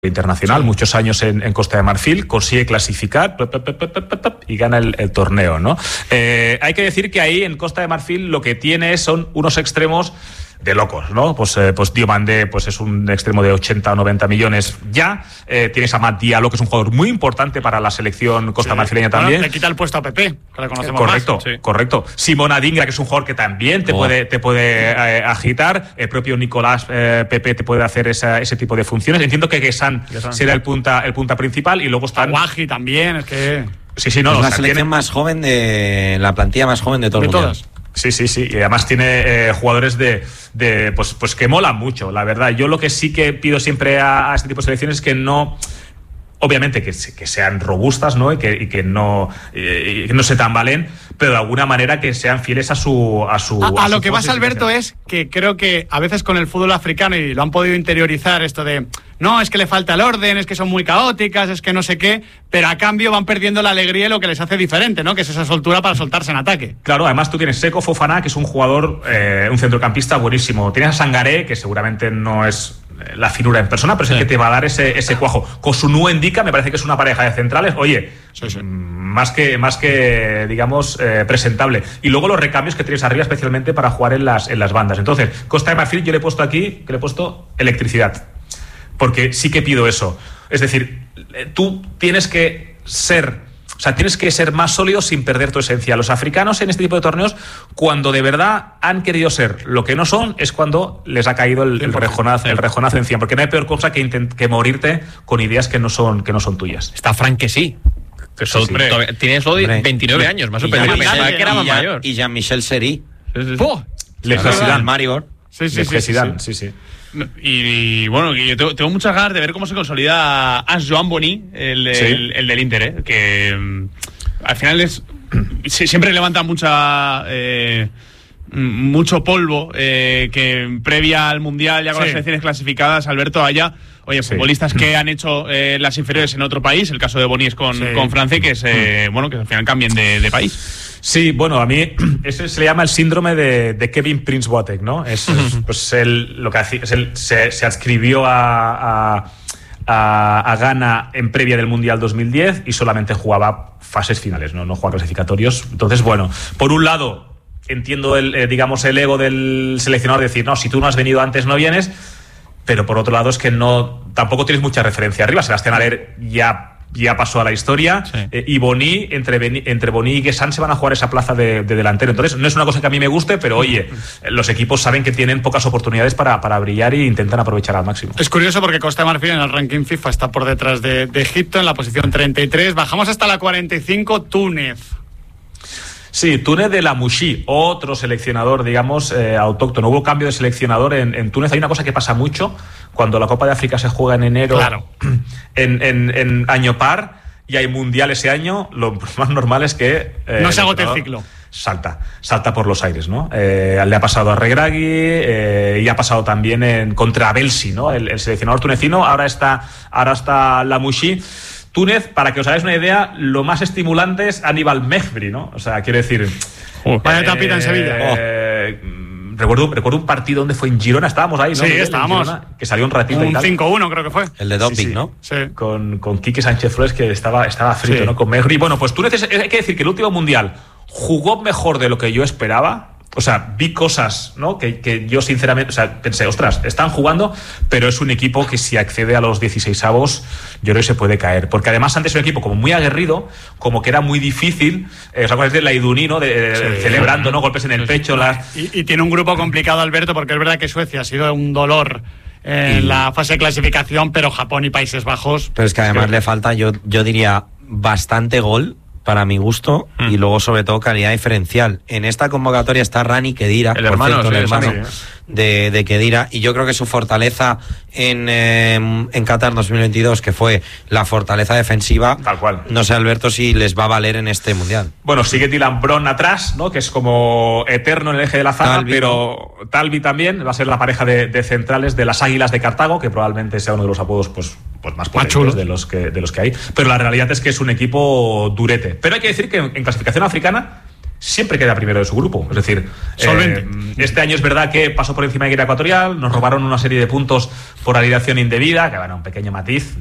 internacional, muchos años en Costa de Marfil, consigue clasificar y gana el torneo, ¿no? Hay que decir que ahí en Costa de Marfil lo que tiene son unos extremos de locos, ¿no? Pues Diomandé es un extremo de 80 o 90 millones ya. Tienes a Mat Diallo, que es un jugador muy importante para la selección costamarfileña también. Bueno, le quita el puesto a Pepe, que la conocemos correcto, más. Sí. Correcto. Simón Adingra, que es un jugador que también te puede agitar. El propio Nicolás Pepe te puede hacer ese tipo de funciones. Entiendo que Gesan será el punta principal, y luego están Guaji también, es que... Sí, no, es la selección más joven la plantilla más joven de todo el mundo. Todas. Sí, y además tiene jugadores pues que molan mucho, la verdad. Yo lo que sí que pido siempre a este tipo de selecciones es que no, obviamente que sean robustas, ¿no? y que no se tambalen, pero de alguna manera que sean fieles a lo que vas, Alberto, es que creo que a veces con el fútbol africano, y lo han podido interiorizar, esto de no, es que le falta el orden, es que son muy caóticas, es que no sé qué, pero a cambio van perdiendo la alegría y lo que les hace diferente, ¿no? Que es esa soltura para soltarse en ataque. Claro, además tú tienes Seko Fofana, que es un jugador, un centrocampista buenísimo. Tienes a Sangaré, que seguramente no es la finura en persona, pero es el que te va a dar ese cuajo. Kosunu Endika, me parece que es una pareja de centrales. Oye, más que digamos, presentable. Y luego los recambios que tienes arriba, especialmente para jugar en las bandas. Entonces, Costa de Marfil, yo le he puesto aquí, que le he puesto electricidad. Porque sí que pido eso. Es decir, tú tienes que ser más sólido sin perder tu esencia. Los africanos en este tipo de torneos, cuando de verdad han querido ser lo que no son, es cuando les ha caído el rejonazo encima. Porque no hay peor cosa que morirte con ideas que no son tuyas. Está Frank que sí. Tiene solo 29 años, más o menos. Pensaba que era más mayor. Y Jean-Michel Seri. Le President. Maribor. Sí. Y bueno, yo tengo muchas ganas de ver cómo se consolida Antoine Bonny, el del Inter, que al final siempre levanta mucho polvo, que previa al Mundial, ya con las selecciones clasificadas, Alberto, haya futbolistas que han hecho las inferiores en otro país. El caso de Bonny es con Francia, que es que al final cambien de país. Sí, bueno, a mí eso se le llama el síndrome de Kevin Prince Boateng, ¿no? Pues él lo que hacía es se adscribió a Ghana en previa del Mundial 2010 y solamente jugaba fases finales, no jugaba clasificatorios. Entonces, bueno, por un lado entiendo el ego del seleccionador de decir, no, si tú no has venido antes no vienes, pero por otro lado es que tampoco tienes mucha referencia arriba. Sebastián Haller ya pasó a la historia, y Bonny, entre Bonny y Gesan se van a jugar esa plaza de delantero. Entonces no es una cosa que a mí me guste, pero oye, los equipos saben que tienen pocas oportunidades para brillar e intentan aprovechar al máximo. Es curioso porque Costa de Marfil en el ranking FIFA está por detrás de Egipto en la posición 33. Bajamos hasta la 45, Túnez. Sí, Túnez de la Mouchi, otro seleccionador, digamos, autóctono. Hubo cambio de seleccionador en Túnez. Hay una cosa que pasa mucho cuando la Copa de África se juega en enero, en año par, y hay mundial ese año. Lo más normal es que no se agote el ciclo. Salta por los aires, ¿no? Le ha pasado a Regragui, y ha pasado también contra Belsi, ¿no? El seleccionador tunecino. Ahora está la Mouchi. Túnez, para que os hagáis una idea, lo más estimulante es Aníbal Mejbri, ¿no? O sea, quiero decir... Vaya tapita en Sevilla. Recuerdo un partido donde fue en Girona, estábamos ahí, ¿no? Sí, estábamos. Girona, que salió un ratito un y tal. 5-1 creo que fue. El de doping, ¿no? Sí. Con Quique Sánchez Flores, que estaba frito, ¿no? Con Mejbri. Bueno, pues Túnez, hay que decir que el último Mundial jugó mejor de lo que yo esperaba. O sea, vi cosas, ¿no? Que yo sinceramente, pensé, ostras, están jugando, pero es un equipo que si accede a los 16avos, yo creo que se puede caer. Porque además antes era un equipo como muy aguerrido, como que era muy difícil. ¿Os acordáis de Laiduni, ¿no? Celebrando, ¿no? Golpes en el pecho. Y tiene un grupo complicado, Alberto, porque es verdad que Suecia ha sido un dolor en la fase de clasificación, pero Japón y Países Bajos... Pero es que además le falta, yo diría, bastante gol, para mi gusto, y luego sobre todo calidad diferencial. En esta convocatoria está Rani Khedira, el hermano de Khedira, y yo creo que su fortaleza en Qatar 2022, que fue la fortaleza defensiva, tal cual. No sé, Alberto, si les va a valer en este Mundial. Bueno, sigue Dylan Brown atrás, ¿no? Que es como eterno en el eje de la zaga, pero Talvi también va a ser la pareja de centrales de las Águilas de Cartago, que probablemente sea uno de los apodos pues más potentes de los que hay, pero la realidad es que es un equipo durete. Pero hay que decir que en clasificación africana siempre queda primero de su grupo. Es decir, este año es verdad que pasó por encima de Guinea Ecuatorial, nos robaron una serie de puntos por alineación indebida, que bueno, un pequeño matiz.